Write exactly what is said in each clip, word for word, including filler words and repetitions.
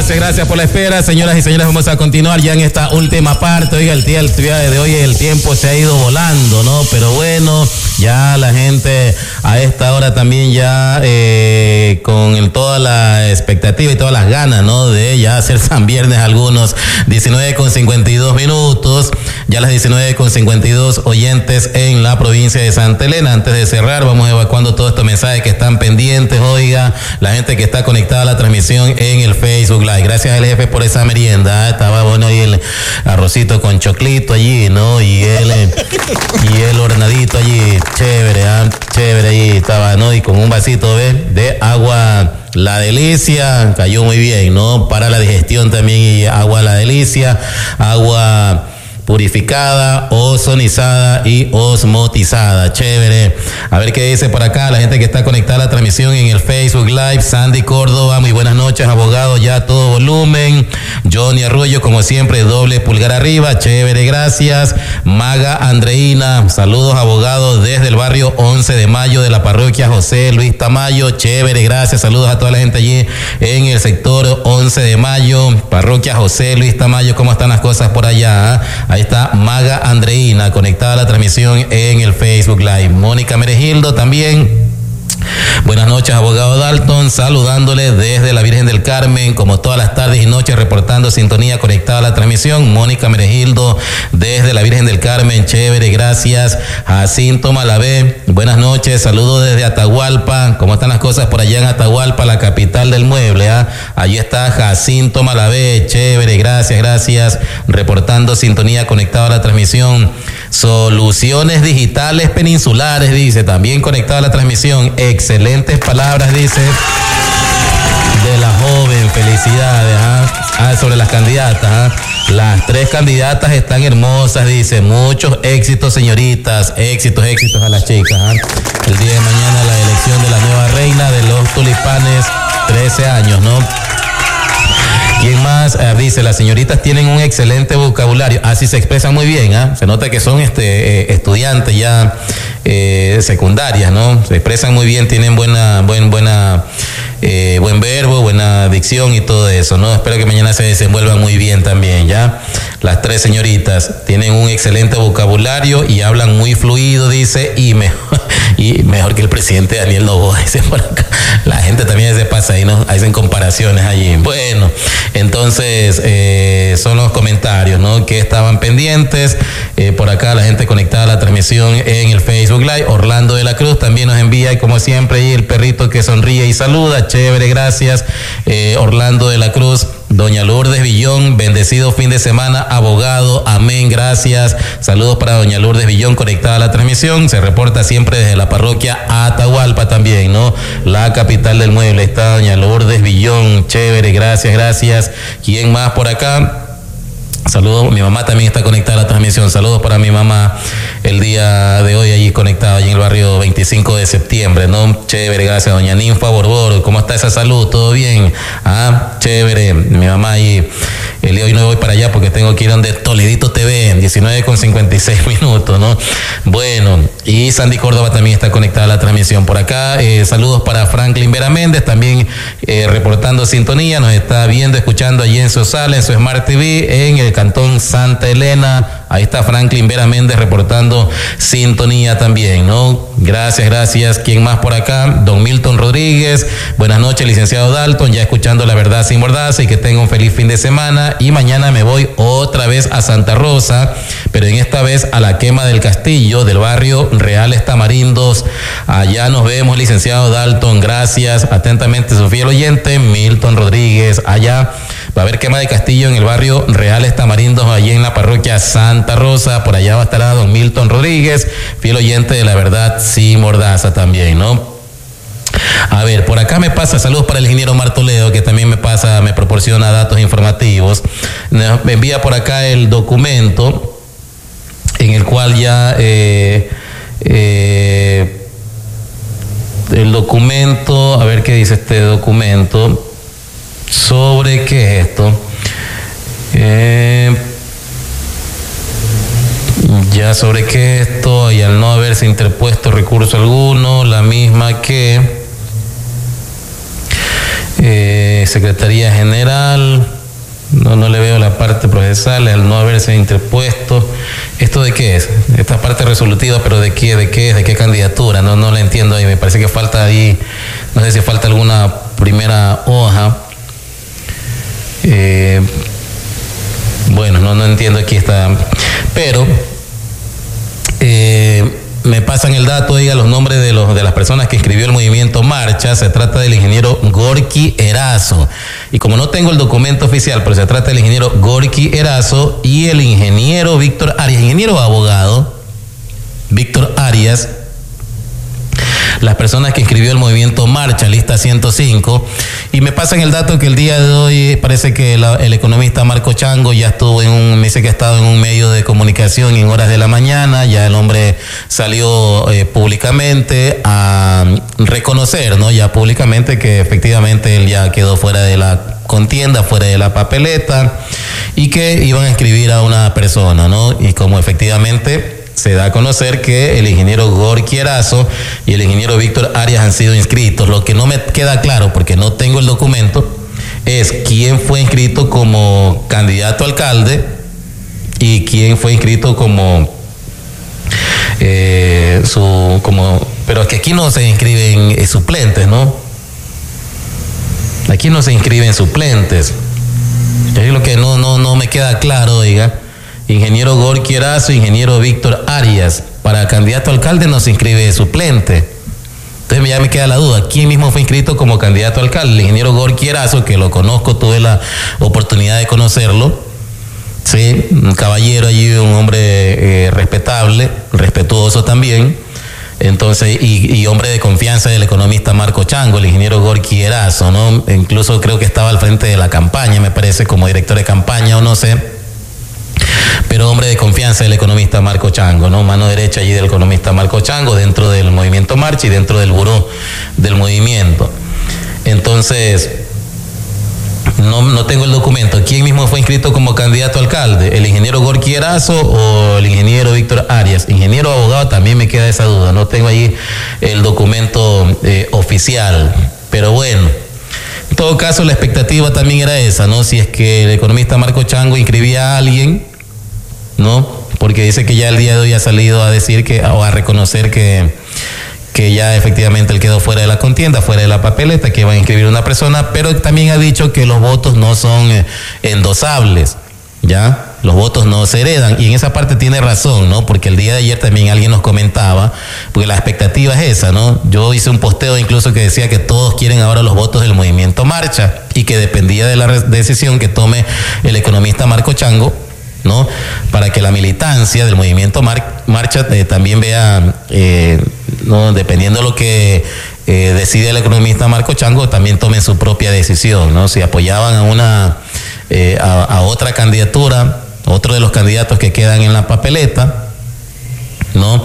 Gracias, gracias por la espera, señoras y señores. Vamos a continuar ya en esta última parte. Oiga, el día, el día de hoy el tiempo se ha ido volando, ¿no? Pero bueno, ya la gente a esta hora también ya eh, con el, toda la expectativa y todas las ganas, ¿no? De ya hacer San Viernes algunos. diecinueve con cincuenta y dos minutos. Ya las diecinueve con cincuenta y dos oyentes en la provincia de Santa Elena. Antes de cerrar, vamos evacuando todos estos mensajes que están pendientes. Oiga, la gente que está conectada a la transmisión en el Facebook Live. Gracias al jefe por esa merienda. ¿eh? Estaba bueno ahí el arrocito con choclito allí, ¿no? Y el, y el hornadito allí. Chévere, ¿eh? Chévere ahí estaba, ¿no? Y con un vasito de, de agua La Delicia. Cayó muy bien, ¿no? Para la digestión también. Y agua La Delicia. Agua purificada, ozonizada y osmotizada. Chévere. A ver qué dice por acá la gente que está conectada a la transmisión en el Facebook Live. Sandy Córdoba, muy buenas noches, abogado, ya a todo volumen. Johnny Arroyo, como siempre, doble pulgar arriba. Chévere, gracias. Maga Andreina, saludos, abogado, desde el barrio once de mayo de la parroquia José Luis Tamayo. Chévere, gracias. Saludos a toda la gente allí en el sector once de mayo, parroquia José Luis Tamayo. ¿Cómo están las cosas por allá? Ahí está Maga Andreina conectada a la transmisión en el Facebook Live. Mónica Meregildo también. Buenas noches, abogado Dalton, saludándole desde la Virgen del Carmen, como todas las tardes y noches, reportando sintonía conectada a la transmisión. Mónica Meregildo desde la Virgen del Carmen, chévere, gracias. Jacinto Malavé, buenas noches, saludos desde Atahualpa. ¿Cómo están las cosas por allá en Atahualpa, la capital del mueble? ¿eh? Allí está Jacinto Malavé, chévere, gracias, gracias, reportando sintonía conectada a la transmisión. Soluciones Digitales Peninsulares, dice, también conectada a la transmisión. Excelentes palabras, dice, de la joven, felicidades. ¿ah? Ah, sobre las candidatas, ¿ah? Las tres candidatas están hermosas, dice, muchos éxitos, señoritas, éxitos, éxitos a las chicas. ¿ah? El día de mañana la elección de la nueva reina de los tulipanes, trece años, ¿no? ¿Quién más? Eh, dice, las señoritas tienen un excelente vocabulario. Así se expresan muy bien, ¿ah? ¿eh? Se nota que son este, eh, estudiantes ya eh, secundarias, ¿no? Se expresan muy bien, tienen buena, buen, buena, eh, buen verbo, buena dicción y todo eso, ¿no? Espero que mañana se desenvuelvan muy bien también, ¿ya? Las tres señoritas tienen un excelente vocabulario y hablan muy fluido, dice, y mejor, y mejor que el presidente Daniel Noboa, dice por acá. La gente también se pasa ahí, ¿no? Hacen comparaciones allí. Bueno, entonces eh, son los comentarios, ¿no? Que estaban pendientes. Eh, por acá la gente conectada a la transmisión en el Facebook Live. Orlando de la Cruz también nos envía, y como siempre, ahí el perrito que sonríe y saluda. Chévere, gracias. Eh, Orlando de la Cruz. Doña Lourdes Villón, bendecido fin de semana, abogado, amén, gracias. Saludos para doña Lourdes Villón, conectada a la transmisión. Se reporta siempre desde la parroquia Atahualpa también, ¿no? La capital del mueble. Está doña Lourdes Villón, chévere, gracias, gracias. ¿Quién más por acá? Saludos, mi mamá también está conectada a la transmisión. Saludos para mi mamá el día de hoy allí conectada, allí en el barrio veinticinco de septiembre, ¿no? Chévere, gracias. Doña Ninfa Borbor, ¿cómo está esa salud? ¿Todo bien? Ah, chévere. Mi mamá ahí, el día de hoy no voy para allá porque tengo que ir donde Toledito T V, en diecinueve con cincuenta y seis minutos, ¿no? Bueno, y Sandy Córdoba también está conectada a la transmisión. Por acá, eh, saludos para Franklin Vera Méndez, también eh, reportando sintonía, nos está viendo, escuchando allí en su sala, en su Smart T V, en el Cantón Santa Elena. Ahí está Franklin Vera Méndez reportando sintonía también, ¿no? Gracias, gracias. ¿Quién más por acá? Don Milton Rodríguez. Buenas noches, licenciado Dalton. Ya escuchando La Verdad Sin Mordaza, y que tenga un feliz fin de semana. Y mañana me voy otra vez a Santa Rosa, pero en esta vez a la Quema del Castillo, del barrio Reales Tamarindos. Allá nos vemos, licenciado Dalton. Gracias. Atentamente, su fiel oyente, Milton Rodríguez. Allá va a haber quema de castillo en el barrio Reales Tamarindos, allí en la parroquia Santa Rosa. Por allá va a estar a don Milton Rodríguez, fiel oyente de La Verdad Sin Mordaza también, ¿no? A ver, por acá me pasa, saludos para el ingeniero Martoleo, que también me pasa, me proporciona datos informativos. Me envía por acá el documento en el cual ya eh, eh, el documento, a ver qué dice este documento. ¿Sobre qué es esto? Eh, ya sobre qué es esto, y al no haberse interpuesto recurso alguno, la misma que Eh, Secretaría General, no, no le veo la parte procesal, al no haberse interpuesto. ¿Esto de qué es? Esta parte resolutiva, pero ¿de qué, de qué es? ¿De qué candidatura? No, no la entiendo ahí, me parece que falta ahí, no sé si falta alguna primera hoja. Eh, bueno, no, no entiendo aquí está, pero eh, me pasan el dato, oiga, los nombres de los de las personas que escribió el movimiento Marcha. Se trata del ingeniero Gorky Erazo, y como no tengo el documento oficial, pero se trata del ingeniero Gorky Erazo y el ingeniero Víctor Arias, ingeniero abogado Víctor Arias, las personas que escribió el movimiento Marcha, lista ciento cinco, y me pasan el dato que el día de hoy parece que la, el economista Marco Chango ya estuvo en un, me dice que ha estado en un medio de comunicación en horas de la mañana. Ya el hombre salió eh, públicamente a reconocer, ¿no? Ya públicamente que efectivamente él ya quedó fuera de la contienda, fuera de la papeleta, y que iban a escribir a una persona, ¿no? Y como efectivamente se da a conocer que el ingeniero Gorky Erazo y el ingeniero Víctor Arias han sido inscritos. Lo que no me queda claro, porque no tengo el documento, es quién fue inscrito como candidato a alcalde y quién fue inscrito como eh, su como pero es que aquí no se inscriben eh, suplentes, ¿no? Aquí no se inscriben suplentes. Es lo que no no no me queda claro, oiga. Ingeniero Gorky Erazo, ingeniero Víctor Arias. Para candidato a alcalde no se inscribe suplente. Entonces ya me queda la duda, ¿quién mismo fue inscrito como candidato a alcalde? El ingeniero Gorky Erazo, que lo conozco, tuve la oportunidad de conocerlo. Sí, un caballero allí, un hombre eh, respetable, respetuoso también. Entonces, y, y hombre de confianza del economista Marco Chango, el ingeniero Gorky Erazo, ¿no? Incluso creo que estaba al frente de la campaña, me parece, como director de campaña o no sé. Pero hombre de confianza del economista Marco Chango, ¿no? Mano derecha allí del economista Marco Chango dentro del movimiento Marcha y dentro del buró del movimiento. Entonces, no, no tengo el documento. ¿Quién mismo fue inscrito como candidato a alcalde? ¿El ingeniero Gorky Erazo o el ingeniero Víctor Arias? Ingeniero abogado, también me queda esa duda. No tengo allí el documento eh, oficial. Pero bueno, en todo caso, la expectativa también era esa, ¿no? Si es que el economista Marco Chango inscribía a alguien, ¿no? Porque dice que ya el día de hoy ha salido a decir que, o a reconocer que, que ya efectivamente él quedó fuera de la contienda, fuera de la papeleta, que va a inscribir una persona, pero también ha dicho que los votos no son eh, endosables, ¿ya? Los votos no se heredan, y en esa parte tiene razón, ¿no? Porque el día de ayer también alguien nos comentaba, porque la expectativa es esa, ¿no? Yo hice un posteo incluso que decía que todos quieren ahora los votos del movimiento Marcha, y que dependía de la decisión que tome el economista Marco Chango, ¿no? Para que la militancia del movimiento Mar Marcha eh, también vea, eh, ¿no? Dependiendo de lo que eh, decide el economista Marco Chango, también tomen su propia decisión, ¿no? Si apoyaban a una eh, a, a otra candidatura, otro de los candidatos que quedan en la papeleta, ¿no?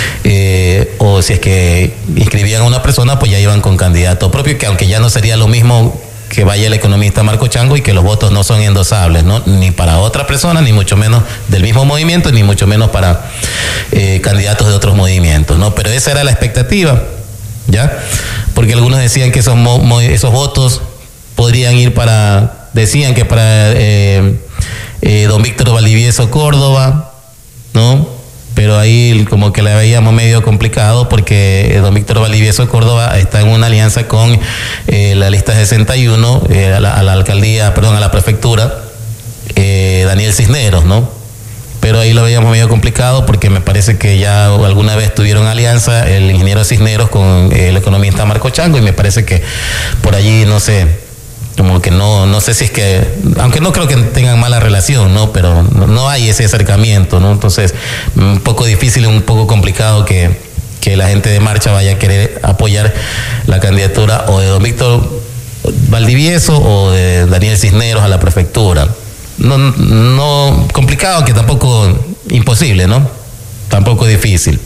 Eh, o si es que inscribían a una persona, pues ya iban con candidato propio, que aunque ya no sería lo mismo que vaya el economista Marco Chango y que los votos no son endosables, ¿no? Ni para otra persona, ni mucho menos del mismo movimiento, ni mucho menos para eh, candidatos de otros movimientos, ¿no? Pero esa era la expectativa, ¿ya? Porque algunos decían que esos, mo esos votos podrían ir para, decían que para eh, eh, don Víctor Valdivieso Córdoba, ¿no? Pero ahí como que la veíamos medio complicado, porque don Víctor Valdivieso Córdoba está en una alianza con eh, la lista sesenta y uno, eh, a, la, a la alcaldía, perdón, a la prefectura, eh, Daniel Cisneros, ¿no? Pero ahí lo veíamos medio complicado, porque me parece que ya alguna vez tuvieron alianza el ingeniero Cisneros con eh, el economista Marco Chango, y me parece que por allí, no sé, como que no, no sé si es que, aunque no creo que tengan mala relación, ¿no? Pero no, no hay ese acercamiento, ¿no? Entonces, un poco difícil, un poco complicado que, que la gente de Marcha vaya a querer apoyar la candidatura o de don Víctor Valdivieso o de Daniel Cisneros a la prefectura. No, no complicado, que tampoco imposible, ¿no? Tampoco difícil.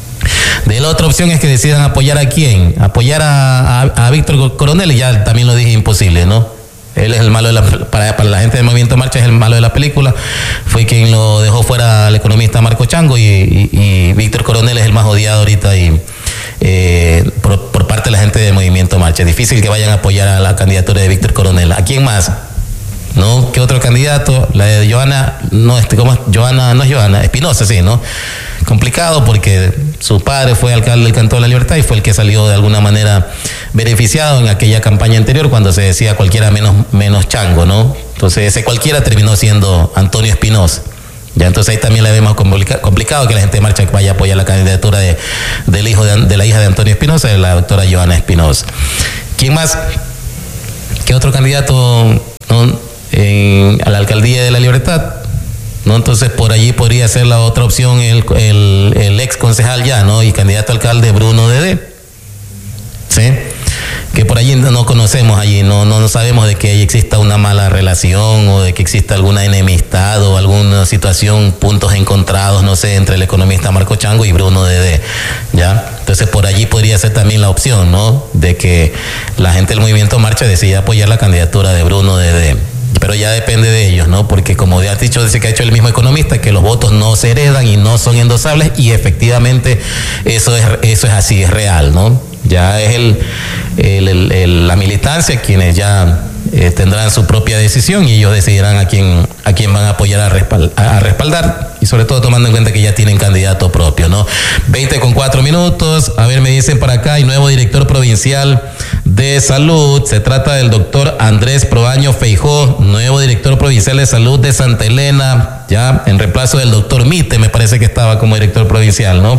De la otra opción es que decidan apoyar a quién, apoyar a, a, a Víctor Coronel, y ya también lo dije, imposible, ¿no? Él es el malo de la, para, para la gente del movimiento Marcha es el malo de la película, fue quien lo dejó fuera al economista Marco Chango, y, y, y Víctor Coronel es el más odiado ahorita y eh, por, por parte de la gente del Movimiento Marcha. Es difícil que vayan a apoyar a la candidatura de Víctor Coronel. ¿A quién más? ¿No? ¿Qué otro candidato? La de Joana, no, este, ¿cómo es? Joana, no es Joana, Espinosa, sí, ¿no? Complicado porque su padre fue alcalde del Cantón de la Libertad y fue el que salió de alguna manera beneficiado en aquella campaña anterior cuando se decía cualquiera menos, menos chango, ¿no? Entonces ese cualquiera terminó siendo Antonio Espinosa. Ya, entonces ahí también le vemos complica, complicado que la gente de Marcha vaya a apoyar la candidatura de, del hijo de, de la hija de Antonio Espinosa, de la doctora Joana Espinosa. ¿Quién más? ¿Qué otro candidato, no? En, a la alcaldía de la Libertad, ¿no? Entonces por allí podría ser la otra opción el, el, el ex concejal ya, ¿no? Y candidato a alcalde Bruno Dedé, ¿sí? Que por allí no conocemos allí, no, no, no sabemos de que exista una mala relación o de que exista alguna enemistad o alguna situación, puntos encontrados, no sé, entre el economista Marco Chango y Bruno Dedé, ¿ya? Entonces por allí podría ser también la opción, ¿no? De que la gente del Movimiento Marcha decida apoyar la candidatura de Bruno Dedé. Pero ya depende de ellos, ¿no? Porque como ya has dicho, dice que ha hecho el mismo economista, que los votos no se heredan y no son endosables, y efectivamente eso es, eso es así, es real, ¿no? Ya es el, el, el, el la militancia quienes ya eh, tendrán su propia decisión y ellos decidirán a quién, a quién van a apoyar a, respald, a, a respaldar, y sobre todo tomando en cuenta que ya tienen candidato propio, ¿no? veinte con cuatro minutos, a ver, me dicen por acá, hay nuevo director provincial de salud, se trata del doctor Andrés Proaño Feijó, nuevo director provincial de salud de Santa Elena, ya en reemplazo del doctor Mite, me parece que estaba como director provincial, ¿no?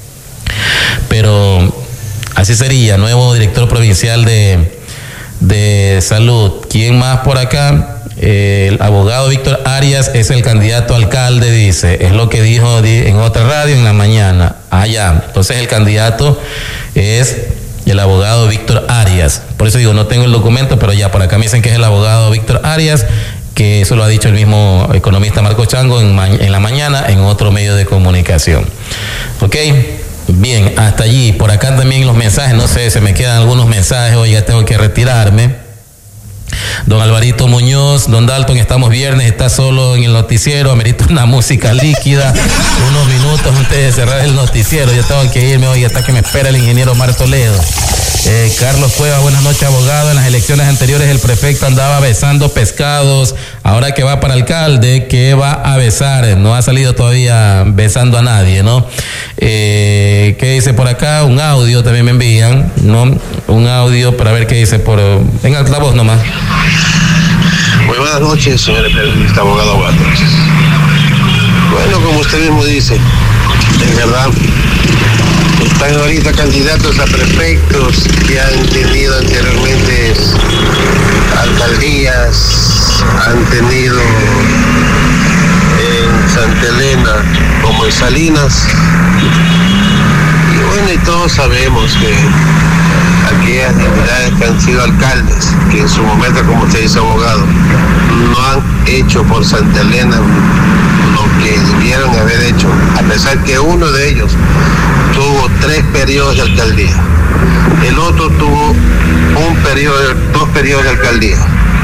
Pero así sería, nuevo director provincial de, de salud. ¿Quién más por acá? Eh, el abogado Víctor Arias es el candidato a alcalde, dice, es lo que dijo en otra radio en la mañana. Ah, ya, entonces el candidato es el abogado Víctor Arias. Por eso digo, no tengo el documento, pero ya por acá me dicen que es el abogado Víctor Arias, que eso lo ha dicho el mismo economista Marco Chango en, en la mañana en otro medio de comunicación. ¿Ok? Bien, hasta allí. Por acá también los mensajes, no sé, se me quedan algunos mensajes, hoy ya tengo que retirarme. Don Alvarito Muñoz, don Dalton, estamos viernes, está solo en el noticiero, amerita una música líquida, unos minutos antes de cerrar el noticiero, yo tengo que irme hoy hasta que me espera el ingeniero Omar Toledo. Eh, Carlos Cueva, buenas noches, abogado. En las elecciones anteriores el prefecto andaba besando pescados, ahora que va para alcalde, ¿qué va a besar? No ha salido todavía besando a nadie, ¿no? Eh, ¿qué dice por acá? Un audio también me envían, ¿no? Un audio para ver qué dice por... Venga, la voz nomás. Muy buenas noches, señor periodista, abogado Batres. Bueno, como usted mismo dice, es verdad, están ahorita candidatos a prefectos que han tenido anteriormente alcaldías, han tenido en Santa Elena como en Salinas. Y bueno, y todos sabemos que aquellas dignidades que han sido alcaldes, que en su momento, como usted dice, abogado, no han hecho por Santa Elena lo que debieron haber hecho, a pesar que uno de ellos tuvo tres periodos de alcaldía, el otro tuvo un periodo, dos periodos de alcaldía,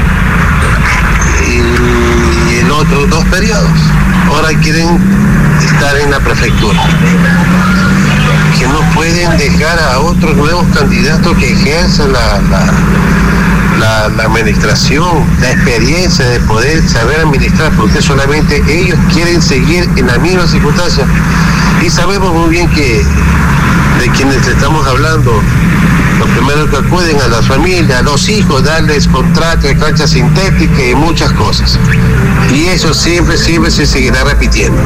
y el otro dos periodos. Ahora quieren estar en la prefectura, que no pueden dejar a otros nuevos candidatos que ejerzan la, la, la, la administración, la experiencia de poder saber administrar, porque solamente ellos quieren seguir en la misma circunstancia. Y sabemos muy bien que de quienes estamos hablando, los primeros que acuden a las familias, a los hijos, darles contratos de cancha sintética y muchas cosas. Y eso siempre, siempre se seguirá repitiendo.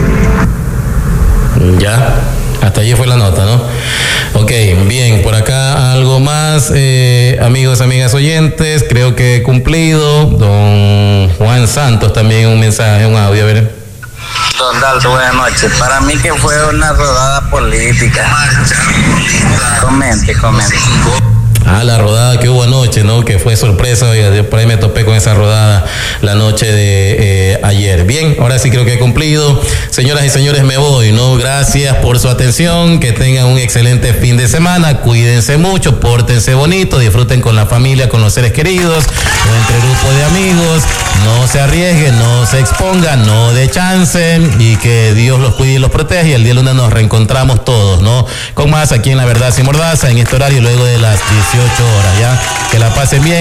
Ya. Hasta allí fue la nota, ¿no? Ok, bien, por acá algo más, eh, amigos, amigas oyentes, creo que he cumplido. Don Juan Santos también un mensaje, un audio, a ver. Don Dalton, buenas noches. Para mí que fue una rodada política. Comente, comente. Ah, la rodada que hubo anoche, ¿no? Que fue sorpresa, oiga, yo por ahí me topé con esa rodada la noche de eh, ayer. Bien, ahora sí creo que he cumplido. Señoras y señores, me voy, ¿no? Gracias por su atención, que tengan un excelente fin de semana, cuídense mucho, pórtense bonito, disfruten con la familia, con los seres queridos, o entre grupo de amigos, no se arriesguen, no se expongan, no de chance, y que Dios los cuide y los proteja, y el día lunes nos reencontramos todos, ¿no? Con más aquí en La Verdad Sin Mordaza, en este horario, luego de las dieciocho horas, ¿ya? Que la pasen bien.